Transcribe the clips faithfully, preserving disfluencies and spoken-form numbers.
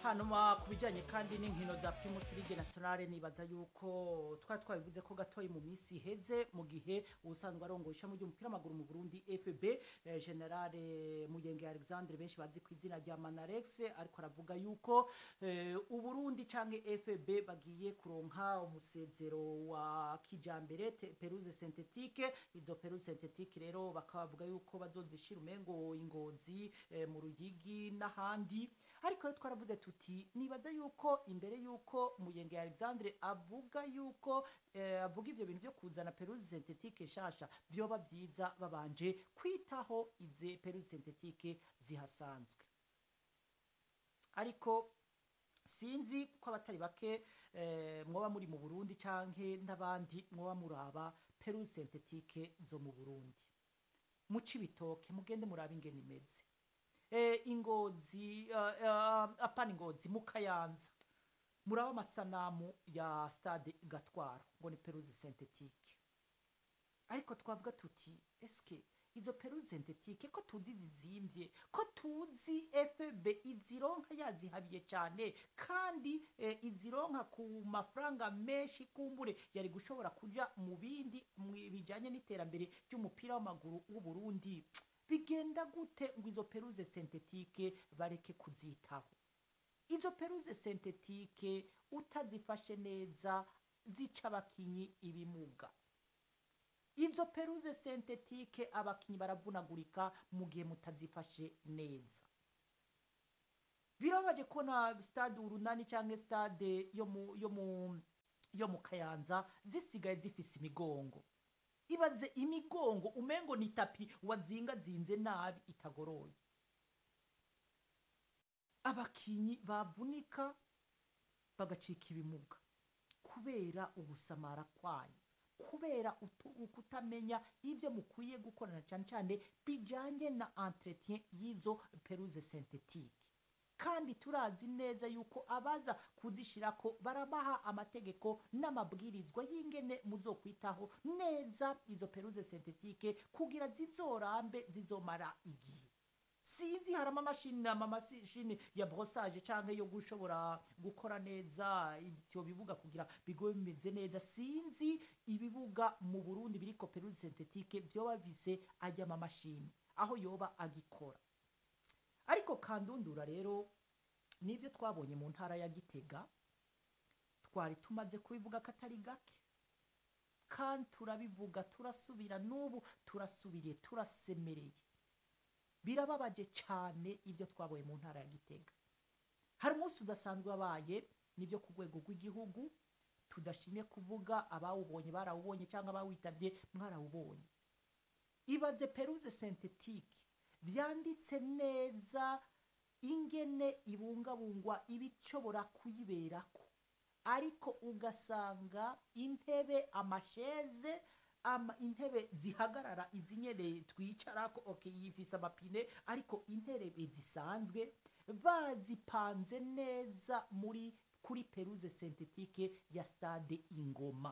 hanyuma ku bijyanye kandi n'inkino za Primus League Nationale nibaza yuko twari twabivuze ko gatoyi mu minsi iheze mu gihe ubusanzwe arongoye ishami ry'umupira w'amaguru mu Burundi F B eh, Generale Muyenge Alexandre benshi bazi ku izina rya Manarex ariko aravuga yuko eh, Uburundi canke F B bagiye kuronka umusezero wa kijambere perouse synthétique. Izo perouse synthétique rero bakavuga yuko bazozishira umengo ingozi eh, mu Ruyigi n'ahandi, ariko rero twaravuze tuti nibaza yuko imbere yuko Muyenge Alexandre avuga yuko eh, avuga ivyo bintu byo kuzana perouse synthétique shasha vyoba vyiza babanje kwitaho ize perouse synthétique zihasanzwe. Ariko sinzi ko abatari bake eh, mwoba muri mu Burundi canke n'abandi mwoba muraba perouse synthétique zo mu Burundi. Mu Cibitoke mugende muraba ingene imeze. Eh, ingozi uh, uh, apana ingozi mu Kayanza muraba amasanamu ya stade Gatwaro ngo ni perouse synthétique, ariko twavuga tuti eske izo perouse synthétique ko tuzi zizimvye, ko tuzi F B izironka yazihabiye cyane kandi eh, izironka ku mafaranga menshi kumbure yari gushobora kuja mu bindi bijanye n'iterambere ry'umupira w'amaguru w'u Burundi. Bigenda gute ngo izo perouse synthétique bareke kuzitaho? Izo perouse synthétique utazifashe neza zica abakinyi ibimuga. Izo perouse synthétique abakinyi baravunagurika mu gihe mutazifashe neza. Birabaje ko na stade Urunani canke stade yo mu yo mu yo mu Kayanza zisigaye zifise imigongo. Ibaze imigongo umengo ni tapi wazinga zinze nabi itagoroye. Abakinyi bavunika bagacika ibimuga kubera ubusamara kwayo, kubera ukutamenya ivyo mukwiye gukorana cyane cyane bijanye na entretien y'izo perouse synthétique. Kandi turazi neza yuko abaza kuzishirako barabaha amategeko n'amabwirizwa y'ingene muzokwitaho neza izo perouse synthétique kugira zizorambe zizomara igihe. Sinzi harama mashini ama mashini ya brossage canke yo gushobora gukora neza ivyo bibuga kugira bigoye bimeze neza. Sinzi ibibuga mu Burundi biriko perouse synthétique vyoba vise ajya ama mashini aho yoba agikora. Ariko kandundura rero nivyo twabonye mu ntara ya Gitega twari tumaze kubivuga katari gake, kandi turabivuga turasubira n'ubu turasubiriye turasemereye. Birababaje cyane ivyo twabonye mu ntara ya Gitega. Hari umunsi udasanzwe wabaye nivyo ku rwego rw'igihugu tudashimye kuvuga abawubonye barawubonye cyangwa abawitavye mwarawubonye. Ibaze perouse synthétique vyanditse neza ingene ibungabungwa ibicobora kuyiberako, ariko ugasanga intebe amasheze ama intebe zihagarara izinyere twicarako okay yifise amapine, ariko intebe zisanzwe bazipanze neza muri kuri perouse synthétique ya stade Ingoma.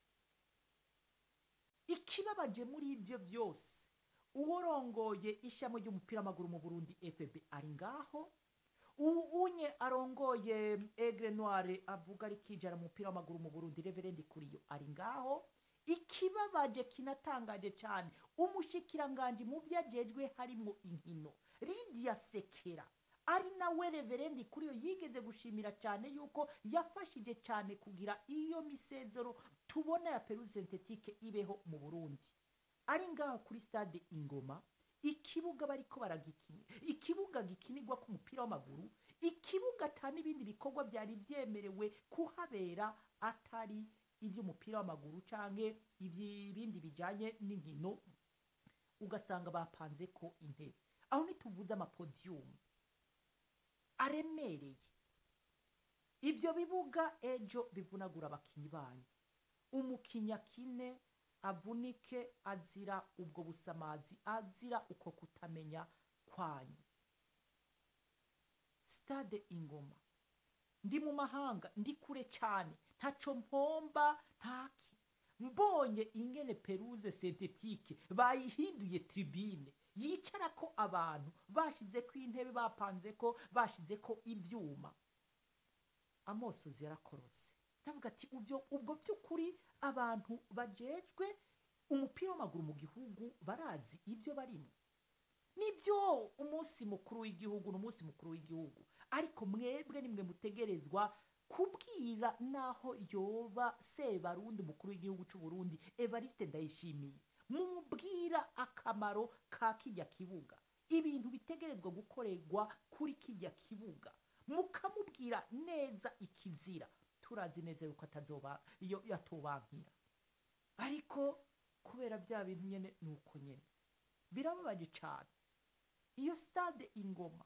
Ikibabaje muri ivyo vyose uworongoye ishamo ry'umupira w'amaguru mu Burundi F B ari ngaho, ubu unye arongoye Aigle Noire avuga ari kijara mu mupira w'amaguru mu Burundi Reverend Kuriyo ari ngaho. Ikibabaje kinatangaje cyane umushikiranganje mu vyajejwe harimo inkino Lydia Sekera ari nawe Reverend Kuriyo yigeze gushimira cyane yuko yafashije cyane kugira iyo misezero tubona ya perouse synthétique ibeho mu Burundi. Ari ngaho kuri stade Ingoma, ikibuga bariko baragikina, ikibuga gikinirwa ku mupira w'amaguru, ikibuga tani ibindi bikorwa byari byemerewe kuhabera atari ivyo mupira w'amaguru canke ibindi bijanye n'inkino, ugasanga bapanze ko intebe. Aho nituvuze ama podium aremereye. Ivyo bibuga ejo bivunagura abakinyi banyu. Umukinya kine avunike azira ubwo busamazi, azira uko kutamenya kwanyu. Stade Ingoma ndi mu mahanga, ndi kure cyane, ntaco mpomba ntaki. Mbonye ingene perouse synthétique bayihinduye tribune yicarako abantu bashize ko intebe bapanze ko bashize ko ivyuma, amosozi yarakorotse ndavuga ati ubyo ubwo by'ukuri abantu bajejwe umupira w'amaguru mu gihugu barazi ibyo barimo nibyo umunsi mukuru w'igihugu n'umunsi mukuru w'igihugu ariko mwebwe nimwe mutegerezwa kubwira naho yoba Sebarundi mukuru w'igihugu cy'u Burundi Evariste Ndayishimiye mubwira akamaro ka kijya kibuga ibintu bitegerezwa gukorerwa kuri kijya kibuga mukamubwira neza ikizira turazi neza yuko atazoba iyo yatobankira ariko kubera bya bintu nyene nuko nyene birababaje cyane iyo stade Ingoma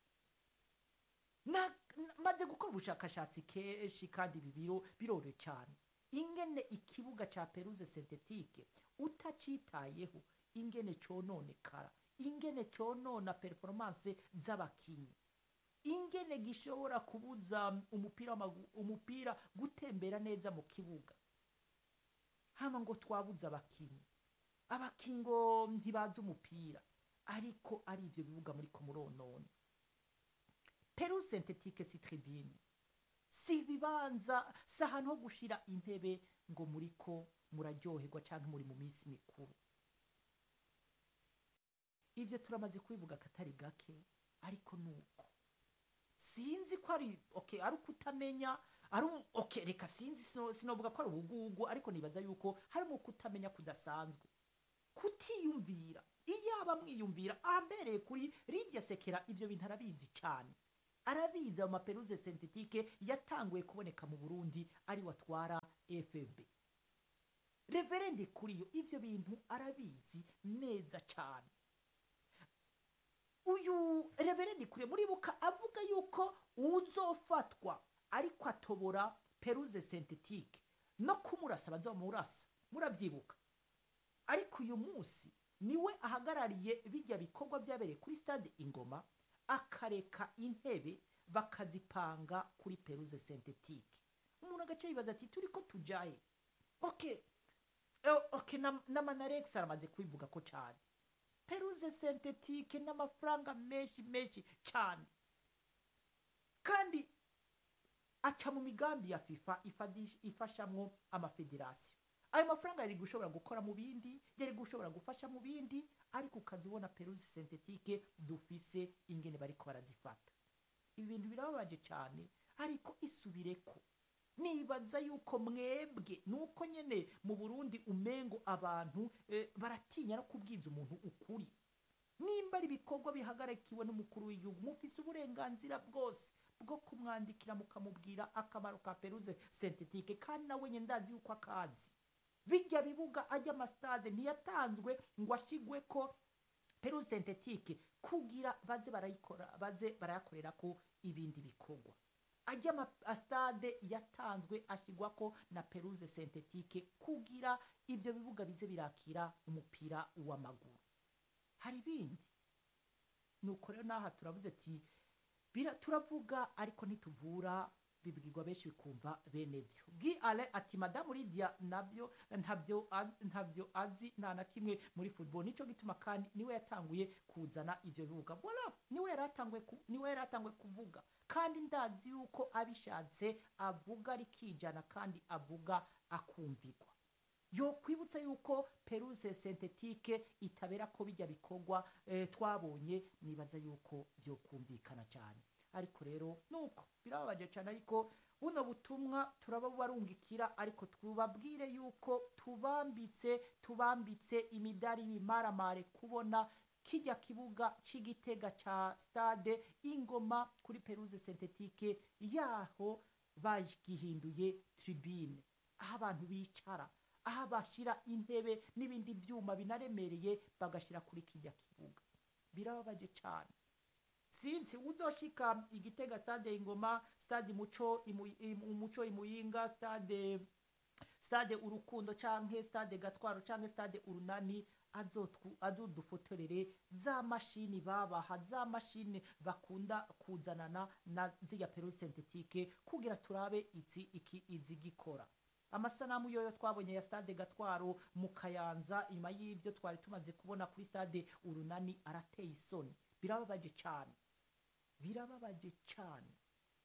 na maze gukora ubushakashatsi kenshi kandi bibiro birore cyane ingene ikibuga ca perouse synthétique utacitayeho ingene cononekara ingene conona performance z'abakinyi ingene gishobora kubuza umupira umupira gutembera neza mu kibuga hama ngo twabuza abakinyi abakingo ntibaza umupira ariko ari ivyo bibuga muri ko muronone perouse synthétique si tribune si bibanza sahantu ho gushira intebe ngo muriko muraryoherwa canke muri mu minsi mikuru ivyo turamaze kubivuga katari gake ariko nuko sinzi ko ari okay ari kutamenya ari okay reka sinzi sinovuga ko ari ubugugu ariko nibaza yuko harimo kutamenya kudasanzwe kutiyumvira iyaba mwiyumvira ambereye kuri Lydia Sekera ivyo bintu arabizi cyane arabizi ama perouse synthétique yatanguye kuboneka mu Burundi ari watwara F F B Reverend Kuriyo ivyo bintu arabizi neza cyane uyu Reverend Kuriyo muribuka avuga yuko uzofatwa ariko atobora perouse synthétique no kumurasa bazomurasa muravyibuka ariko uyu munsi niwe ahagarariye bijya bikorwa byabereye kuri stade Ingoma akareka intebe bakazipanga kuri perouse synthétique umuntu agace yibaza ati turiko tujaye okay eh, okay na, na Manarex aramaze kubivuga ko cyane perouse synthétique n'amafaranga menshi menshi cyane kandi aca mu migambi ya FIFA ifashamwo amafederation ayo mafaranga yari gushobora gukora mu bindi yari gushobora gufasha mu bindi ariko ukazibona perouse synthétique dufise ingene bariko barazifata ibi bintu birababaje cyane ariko isubireko nibaza yuko mwebwe nuko nyene mu Burundi umengo abantu eh, baratinya no kubwiza umuntu ukuri nimba ari bikorwa bihagarakiwe n'umukuru w'igihugu mufise uburenganzira bwose bwo kumwandikira mukamubwira akamaro ka perouse synthétique kandi nawe nyene ndazi yuko akazi bijya bibuga ajya amastade ntiyatanzwe ngo ashigwe ko perouse synthétique kugira baze barayikora baze barayakorera ko ibindi bikorwa ajya amastade yatanzwe ashigwa ko na perouse synthétique kugira ibyo bibuga bize birakira umupira w'amaguru hari bindi nuko rero naha turavuze ati bira turavuga ariko ntituvura bibwirwa benshi bikumva bene byo bwi ale ati Madame Lydia nabyo ntabyo ntabyo azi nta na kimwe muri football nico gituma kandi niwe yatanguye kuzana ivyo bibuga voilà niwe yaratanguye niwe yaratanguye kuvuga kandi ndazi yuko abishatse avuga rikijana kandi avuga akumvikwa yo kwibutsa yuko perouse synthétique itabera ko bijya bikorwa eh, twabonye nibaza yuko byo kumvikana cyane ariko rero nuko birababaje cyane ariko buno butumwa turaba barungikira ariko twubabwire yuko tubambitse tubambitse imidari bimaramare kubona kijya kibuga c'Igitega ca stade Ingoma kuri perouse synthétique yaho bagihinduye tribune aho abantu bicara aho bashira intebe n'ibindi byuma binaremereye bagashira kuri kijya kibuga birababaje cyane sinzi uzoshika Igitega stade Ingoma stade Muco Umuco Imuyinga stade stade Urukundo canke stade Gatwaro canke stade Urunani azotwu adudufotorere za mashini babaha za mashini bakunda kuzanana na ziya perouse synthétique kugira turabe izi iki izi gikora amasanamu yoyo twabonye ya stade Gatwaro mu Kayanza inyuma y'ivyo twari tumaze kubona kuri stade Urunani arateye isoni birababaje cyane birababaje cyane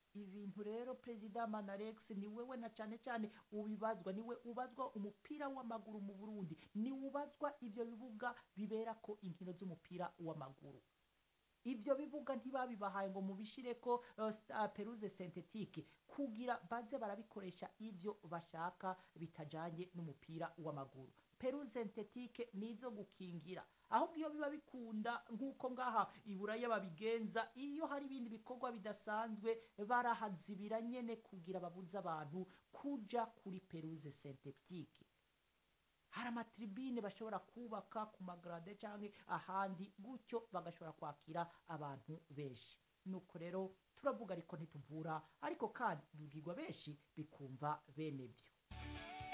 ibintu rero perezida Manarex ni wewe na cane cane ubibazwa, niwe ubazwa umupira w'amaguru mu Burundi, ni ubazwa ivyo bibuga biberako inkino z'umupira w'amaguru. Ivyo bibuga ntibabibahaye ngo mubishireko uh, sta- peruze synthetique kugira baze barabikoresha ivyo bashaka bitajanye n'umupira w'amaguru. Peruze synthetique nizo gukingira, ahubwo iyo biba bikunda nk'uko ngaha iburaya babigenza, iyo hari ibindi bikorwa bidasanzwe barahazibira nyene kugira babuze abantu kuja kuri peruze synthetique. Hari amatribine bashobora kubaka ku magrade canke ahandi gutyo bagashobora kwakira abantu benshi. Nuko rero turavuga ariko ntituvura, ariko kandi bibwirwa benshi bikumva bene vyo.